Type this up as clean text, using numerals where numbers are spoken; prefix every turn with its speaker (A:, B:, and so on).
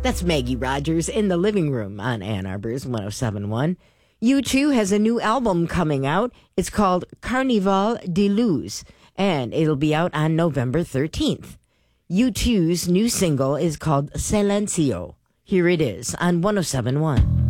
A: That's Maggie Rogers in the living room on Ann Arbor's 107.1. U2 has a new album coming out. It's called Carnival de Luz, and it'll be out on November 13th. U2's new single is called Silencio. Here it is on 107.1.